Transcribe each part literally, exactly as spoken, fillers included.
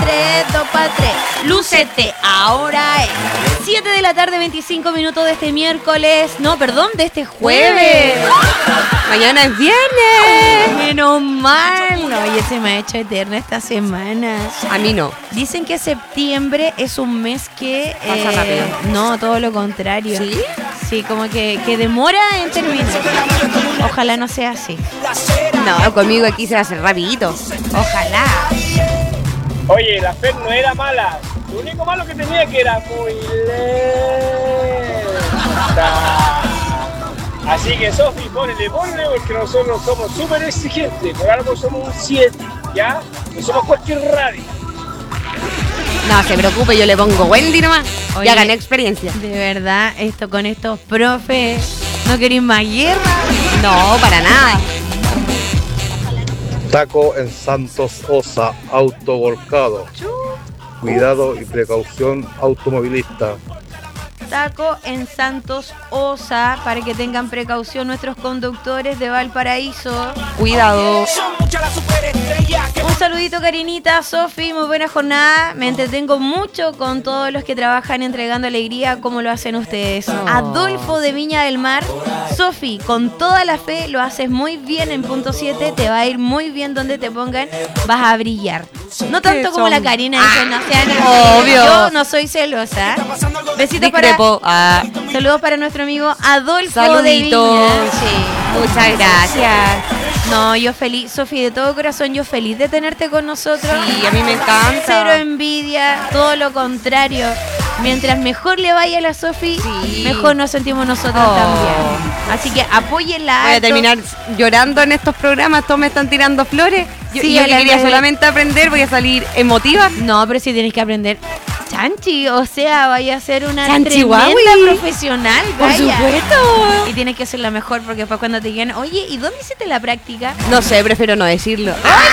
tres, dos para tres. Lúcete, ahora es siete de la tarde, veinticinco minutos de este miércoles. No, perdón, de este jueves. Mañana es viernes. Menos mal. Oye, se me ha hecho eterna esta semana. A mí no. Dicen que septiembre es un mes que... Pasa rápido. No, todo lo contrario. ¿Sí? Sí, como que, que demora en terminar. Ojalá no sea así. No, conmigo aquí se va a hacer rapidito. Ojalá. Oye, la Fer no era mala. Lo único malo que tenía que era muy lenta. Así que Sofi, ponele, ponele, porque nosotros somos súper exigentes. Por algo somos un siete, ¿ya? No somos cualquier radio. No se preocupe, yo le pongo Wendy nomás. Oye, Ya gané experiencia. De verdad, esto con estos profes, ¿no queréis más guerra? No, para nada. Taco en Santos Osa, auto volcado. Cuidado y precaución automovilista. Taco en Santos Osa, para que tengan precaución nuestros conductores de Valparaíso. Cuidado. Un saludito, Karinita, Sofi, muy buena jornada. Me entretengo mucho con todos los que trabajan entregando alegría como lo hacen ustedes. Oh. Adolfo de Viña del Mar. Sofi, con toda la fe, lo haces muy bien en punto siete. Te va a ir muy bien donde te pongan. Vas a brillar. No tanto como la Karina, dice, no sean obvio. Yo no soy celosa. Besitos para... Discrepo. Ah, Saludos para nuestro amigo Adolfo Saluditos. de Viña. Sí. muchas gracias. No, yo feliz, Sofi, de todo corazón, yo feliz de tenerte con nosotros. Sí, a mí me encanta. Cero envidia, todo lo contrario. Mientras mejor le vaya a la Sofi, Sí. mejor nos sentimos nosotros Oh. también. Así que apóyenla. Voy a harto. terminar llorando en estos programas. Todos me están tirando flores. Yo, Sí, y yo a que la quería vez. solamente aprender, voy a salir emotiva. No, pero sí tienes que aprender. Chanchi, o sea, vaya a ser una Chanchi tremenda Huawei. profesional, Por vaya. supuesto. Y tienes que ser la mejor porque después cuando te digan, oye, ¿y dónde hiciste la práctica? No sé, prefiero no decirlo.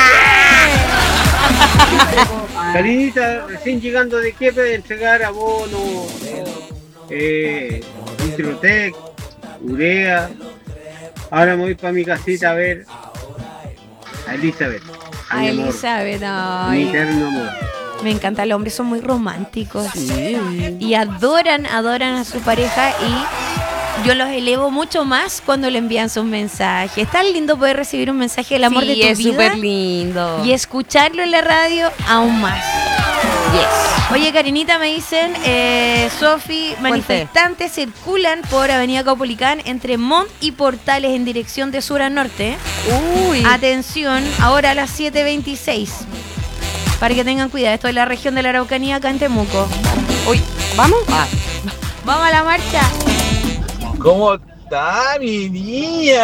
Karinita, recién llegando de Quiepe de entregar abono, eh, Introtec, Urea. Ahora me voy para mi casita a ver a Elizabeth, a A mi amor, Elizabeth, mi ay. eterno amor. Me encanta, el hombre son muy románticos. Y adoran, adoran a su pareja y yo los elevo mucho más cuando le envían sus mensajes. Es tan lindo poder recibir un mensaje del amor Sí, de tu es vida súper lindo. y escucharlo en la radio aún más. Yes. Oye, Karinita, me dicen, eh, Sofi, manifestantes circulan por Avenida Caupolicán entre Montt y Portales en dirección de sur a norte. Uy. Atención, ahora a las siete veintiséis. Para que tengan cuidado, esto es la región de la Araucanía, acá en Temuco. Uy, ¿vamos? Ah. Vamos a la marcha. ¿Cómo está mi niña?